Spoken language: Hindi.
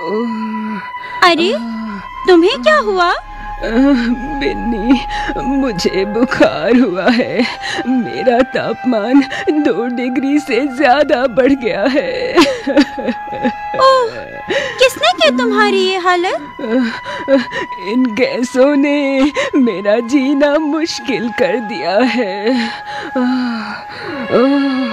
अरे तुम्हें क्या हुआ? बिन्नी, मुझे बुखार हुआ है। मेरा तापमान 2 डिग्री से ज्यादा बढ़ गया है। ओह, किसने की तुम्हारी ये हालत? इन गैसों ने मेरा जीना मुश्किल कर दिया है।